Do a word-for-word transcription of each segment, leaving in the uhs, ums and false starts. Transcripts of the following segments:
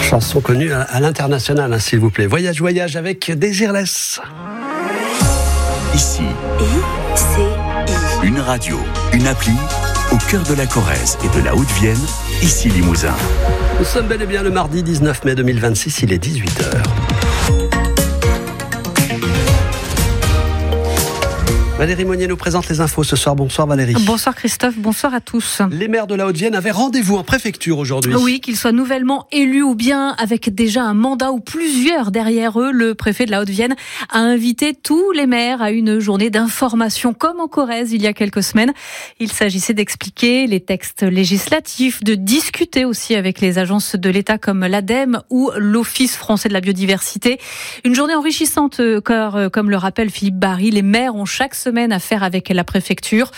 Chanson connue à, à l'international, hein, s'il vous plaît. Voyage, voyage avec Désirless. Ici, I C I. une radio, une appli, au cœur de la Corrèze et de la Haute-Vienne, ici Limousin. Nous sommes bel et bien le mardi dix-neuf mai deux mille vingt-six, il est dix-huit heures. Valérie Monnier nous présente les infos ce soir. Bonsoir Valérie. Bonsoir Christophe, bonsoir à tous. Les maires de la Haute-Vienne avaient rendez-vous en préfecture aujourd'hui. Oui, qu'ils soient nouvellement élus ou bien avec déjà un mandat ou plusieurs derrière eux, le préfet de la Haute-Vienne a invité tous les maires à une journée d'information comme en Corrèze il y a quelques semaines. Il s'agissait d'expliquer les textes législatifs, de discuter aussi avec les agences de l'État comme l'ADEME ou l'Office français de la biodiversité. Une journée enrichissante car, comme le rappelle Philippe Barry, les maires ont chaque semaine à faire avec la préfecture.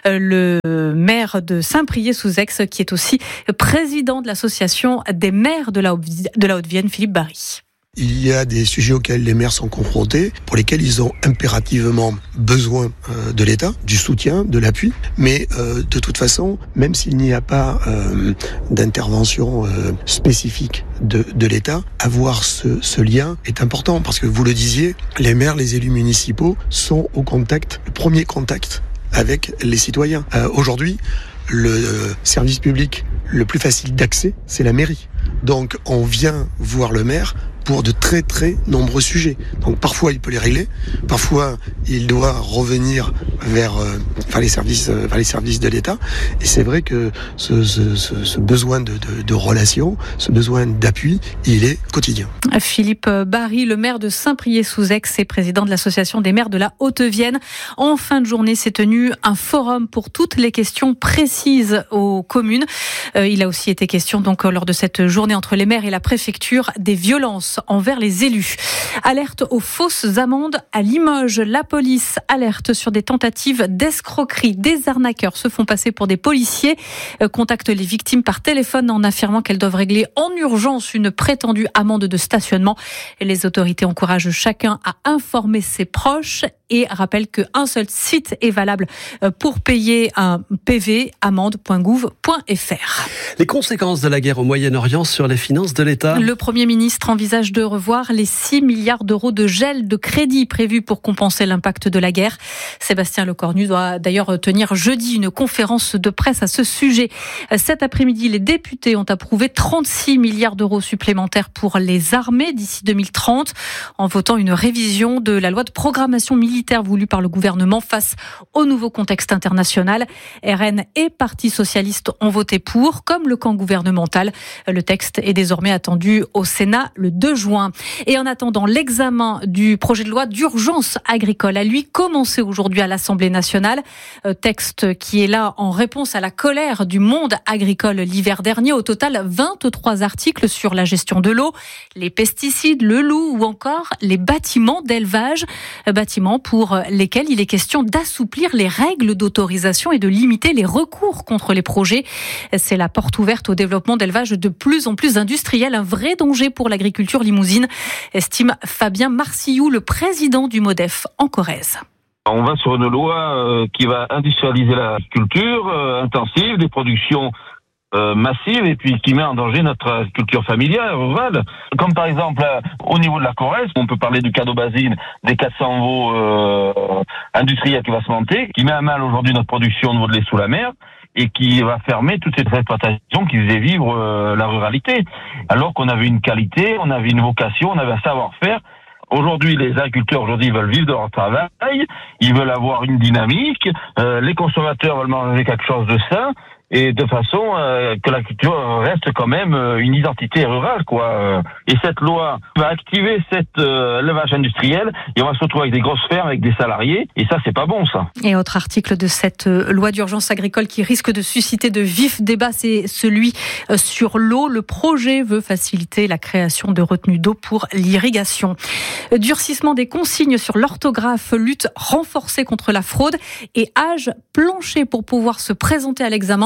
Le maire de Saint-Priest-sous-Aix, qui est aussi président de l'association des maires de la Haute-Vienne, Philippe Barry. Il y a des sujets auxquels les maires sont confrontés, pour lesquels ils ont impérativement besoin euh, de l'État, du soutien, de l'appui. Mais euh, de toute façon, même s'il n'y a pas euh, d'intervention euh, spécifique de, de l'État, avoir ce, ce lien est important. Parce que vous le disiez, les maires, les élus municipaux sont au contact, le premier contact avec les citoyens. Euh, aujourd'hui, le euh, service public le plus facile d'accès, c'est la mairie. Donc on vient voir le maire pour de très très nombreux sujets. Donc parfois il peut les régler, parfois il doit revenir vers, euh, vers, les, services, euh, vers les services de l'État. Et c'est vrai que ce, ce, ce, ce besoin de, de, de relation, ce besoin d'appui, il est quotidien. Philippe Barry, le maire de Saint-Priest-sous-Aix et président de l'association des maires de la Haute-Vienne. En fin de journée s'est tenu un forum pour toutes les questions précises aux communes. Euh, il a aussi été question donc lors de cette journée entre les maires et la préfecture des violences envers les élus. Alerte aux fausses amendes à Limoges. La police alerte sur des tentatives d'escroquerie. Des arnaqueurs se font passer pour des policiers, euh, contactent les victimes par téléphone en affirmant qu'elles doivent régler en urgence une prétendue amende de stationnement. Et les autorités encouragent chacun à informer ses proches et rappellent qu'un seul site est valable pour payer un P V, amende point gouv point f r. Les conséquences de la guerre au Moyen-Orient sur les finances de l'État. Le Premier ministre envisage de revoir les six milliards d'euros de gel de crédit prévus pour compenser l'impact de la guerre. Sébastien Lecornu doit d'ailleurs tenir jeudi une conférence de presse à ce sujet. Cet après-midi, les députés ont approuvé trente-six milliards d'euros supplémentaires pour les armées d'ici deux mille trente en votant une révision de la loi de programmation militaire voulue par le gouvernement face au nouveau contexte international. R N et Parti socialiste ont voté pour, comme le camp gouvernemental. Le texte est désormais attendu au Sénat le deux juin. Et en attendant, l'examen du projet de loi d'urgence agricole a lui commencé aujourd'hui à l'Assemblée nationale. Texte qui est là en réponse à la colère du monde agricole l'hiver dernier. Au total, vingt-trois articles sur la gestion de l'eau, les pesticides, le loup ou encore les bâtiments d'élevage. Bâtiments pour lesquels il est question d'assouplir les règles d'autorisation et de limiter les recours contre les projets. C'est la porte ouverte au développement d'élevage de plus en plus industriel, un vrai danger pour l'agriculture limousine, estime Fabien Marcillou, le président du MODEF en Corrèze. On va sur une loi qui va industrialiser l'agriculture intensive, des productions Euh, massive et puis qui met en danger notre culture familiale, rurale. Comme par exemple, euh, au niveau de la Corrèze, on peut parler du Cadobasine, des quatre cents veaux euh, industriels qui va se monter, qui met à mal aujourd'hui notre production au niveau de lait sous la mer et qui va fermer toutes ces exploitations qui faisaient vivre euh, la ruralité. Alors qu'on avait une qualité, on avait une vocation, on avait un savoir-faire. Aujourd'hui, les agriculteurs aujourd'hui veulent vivre de leur travail, ils veulent avoir une dynamique, euh, les consommateurs veulent manger quelque chose de sain, et de façon euh, que la culture reste quand même euh, une identité rurale, quoi. Et cette loi va activer cet euh, élevage industriel et on va se retrouver avec des grosses fermes, avec des salariés, et ça, c'est pas bon, ça. Et autre article de cette loi d'urgence agricole qui risque de susciter de vifs débats, c'est celui sur l'eau. Le projet veut faciliter la création de retenues d'eau pour l'irrigation. Durcissement des consignes sur l'orthographe, lutte renforcée contre la fraude et âge plancher pour pouvoir se présenter à l'examen.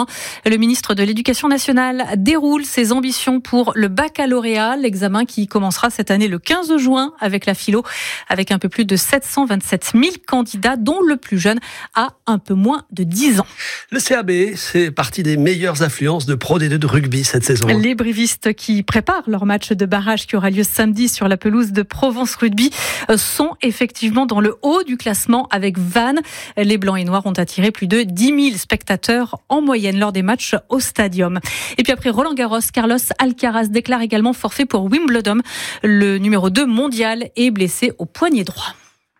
Le ministre de l'Éducation nationale déroule ses ambitions pour le baccalauréat, l'examen qui commencera cette année le quinze juin avec la philo, avec un peu plus de sept cent vingt-sept mille candidats, dont le plus jeune a un peu moins de dix ans. Le C A B, c'est partie des meilleures affluences de Pro D deux de rugby cette saison. Les brivistes qui préparent leur match de barrage qui aura lieu samedi sur la pelouse de Provence Rugby sont effectivement dans le haut du classement avec Vannes. Les Blancs et Noirs ont attiré plus de dix mille spectateurs en moyenne lors des matchs au stadium. Et puis après Roland Garros, Carlos Alcaraz déclare également forfait pour Wimbledon. Le numéro deux mondial est blessé au poignet droit.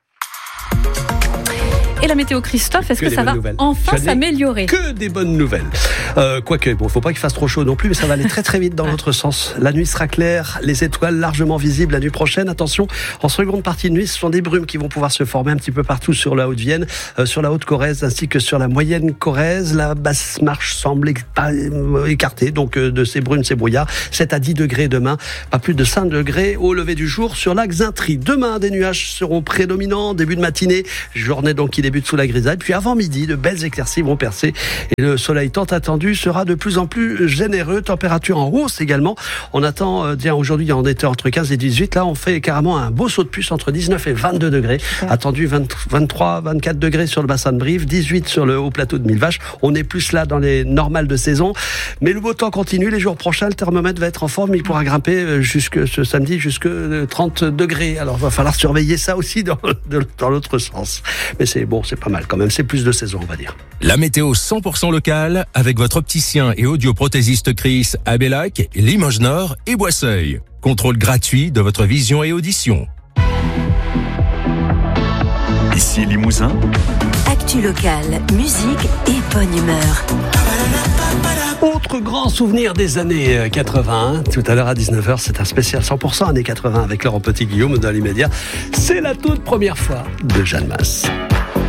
Et la météo, Christophe, est-ce que, que ça va nouvelles. enfin s'améliorer ? Que des bonnes nouvelles. Euh, quoique, bon, faut pas qu'il fasse trop chaud non plus, mais ça va aller très très vite dans l'autre sens. La nuit sera claire, les étoiles largement visibles la nuit prochaine. Attention, en seconde partie de nuit, ce sont des brumes qui vont pouvoir se former un petit peu partout sur la Haute-Vienne, euh, sur la Haute-Corrèze, ainsi que sur la moyenne Corrèze. La basse marche semble écartée, donc euh, de ces brumes, ces brouillards. sept à dix degrés demain, pas plus de cinq degrés au lever du jour sur la Xintrie. Demain, des nuages seront prédominants, début de matinée, journée donc qui débute sous la grisaille, puis avant midi, de belles éclaircies vont percer et le soleil tant attendu sera de plus en plus généreux. Température en hausse également. On attend, euh, tiens, aujourd'hui on était entre quinze et dix-huit, là on fait carrément un beau saut de puce entre dix-neuf et vingt-deux degrés. Ouais. Attendu vingt, vingt-trois, vingt-quatre degrés sur le bassin de Brive, dix-huit sur le haut plateau de Millevaches. On est plus là dans les normales de saison, mais le beau temps continue. Les jours prochains, le thermomètre va être en forme, il pourra grimper jusque ce samedi jusque trente degrés. Alors il va falloir surveiller ça aussi dans, dans l'autre sens. Mais c'est bon, c'est pas mal quand même, c'est plus de saison on va dire. La météo cent pour cent locale avec votre opticien et audioprothésiste Chris à Bellac, Limoges Nord et Boisseuil. Contrôle gratuit de votre vision et audition. Ici Limousin. Actu locale, musique et bonne humeur. Autre grand souvenir des années quatre-vingt, tout à l'heure à dix-neuf heures, c'est un spécial cent pour cent années quatre-vingt avec Laurent Petit-Guillaume dans l'immédiat. C'est la toute première fois de Jeanne Masse.